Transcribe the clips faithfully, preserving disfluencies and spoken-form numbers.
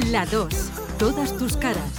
La dos, todas tus caras.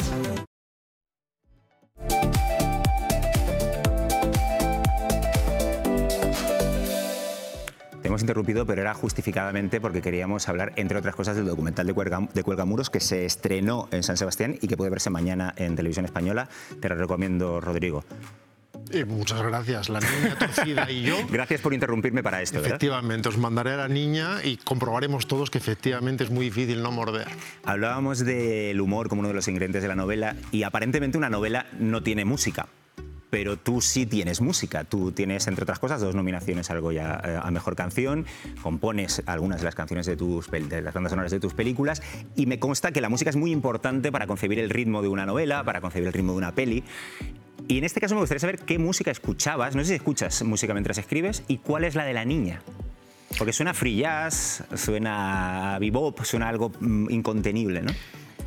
Te hemos interrumpido, pero era justificadamente porque queríamos hablar, entre otras cosas, del documental de, Cuelga, de Cuelgamuros, que se estrenó en San Sebastián y que puede verse mañana en Televisión Española. Te lo recomiendo, Rodrigo. Eh, muchas gracias. La niña torcida y yo. Gracias por interrumpirme para esto, ¿verdad? Efectivamente, os mandaré a la niña y comprobaremos todos que efectivamente es muy difícil no morder. Hablábamos del humor como uno de los ingredientes de la novela y aparentemente una novela no tiene música. Pero tú sí tienes música. Tú tienes, entre otras cosas, dos nominaciones al Goya eh, a Mejor Canción, compones algunas de las canciones de, tus, de las bandas sonoras de tus películas y me consta que la música es muy importante para concebir el ritmo de una novela, para concebir el ritmo de una peli. Y en este caso me gustaría saber qué música escuchabas, no sé si escuchas música mientras escribes, y cuál es la de la niña. Porque suena free jazz, suena bebop, suena algo mm, incontenible, ¿no?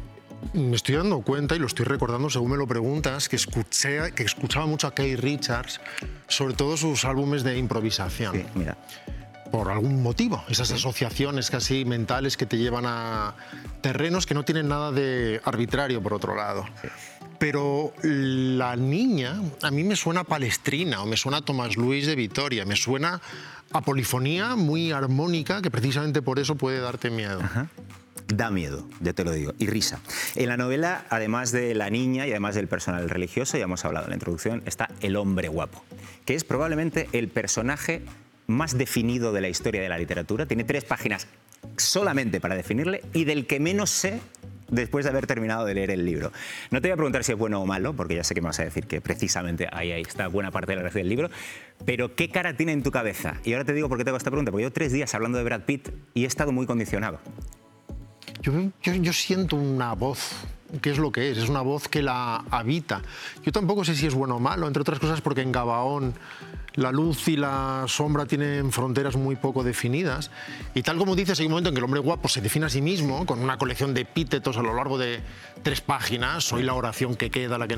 Me estoy dando cuenta, y lo estoy recordando según me lo preguntas, que, escuché, que escuchaba mucho a Keith Richards, sobre todo sus álbumes de improvisación. Sí, mira. Por algún motivo, esas Sí. asociaciones casi mentales que te llevan a terrenos que no tienen nada de arbitrario, por otro lado. Sí. Pero la niña a mí me suena a Palestrina o me suena a Tomás Luis de Vitoria, me suena a polifonía muy armónica que precisamente por eso puede darte miedo. Ajá. Da miedo, ya te lo digo, y risa. En la novela, además de la niña y además del personal religioso, ya hemos hablado en la introducción, está el hombre guapo, que es probablemente el personaje más definido de la historia de la literatura. Tiene tres páginas solamente para definirle y del que menos sé después de haber terminado de leer el libro. No te voy a preguntar si es bueno o malo, porque ya sé que me vas a decir que precisamente ahí, ahí está buena parte de la gracia del libro, pero ¿qué cara tiene en tu cabeza? Y ahora te digo por qué te hago esta pregunta, porque llevo tres días hablando de Brad Pitt y he estado muy condicionado. Yo, yo, yo siento una voz, ¿qué es lo que es? Es una voz que la habita. Yo tampoco sé si es bueno o malo, entre otras cosas porque en Gabaón la luz y la sombra tienen fronteras muy poco definidas. Y tal como dices, hay un momento en que el hombre guapo se define a sí mismo, con una colección de epítetos a lo largo de tres páginas. Soy la oración que queda, la que no